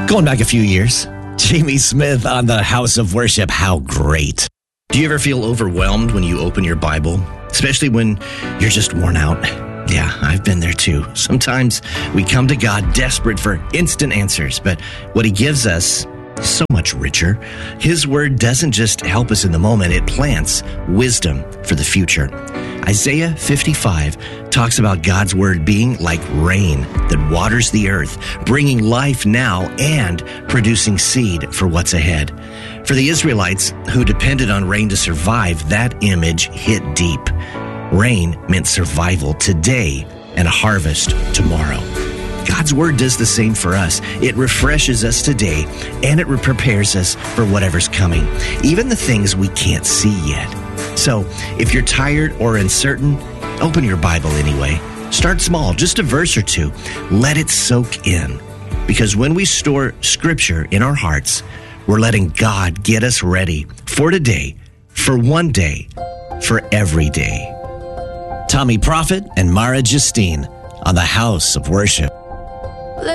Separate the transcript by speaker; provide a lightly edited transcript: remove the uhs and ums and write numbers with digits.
Speaker 1: Going back a few years, Jamie Smith on the House of Worship. How great. Do you ever feel overwhelmed when you open your Bible? Especially when you're just worn out? Yeah, I've been there too. Sometimes we come to God desperate for instant answers, but what he gives us is so much richer. His word doesn't just help us in the moment, it plants wisdom for the future. Isaiah 55 talks about God's word being like rain that waters the earth, bringing life now and producing seed for what's ahead. For the Israelites who depended on rain to survive, that image hit deep. Rain meant survival today and a harvest tomorrow. God's word does the same for us. It refreshes us today and it prepares us for whatever's coming, even the things we can't see yet. So if you're tired or uncertain, open your Bible anyway. Start small, just a verse or two. Let it soak in. Because when we store Scripture in our hearts, we're letting God get us ready for today, for one day, for every day. Tommy Prophet and Mara Justine on the House of Worship.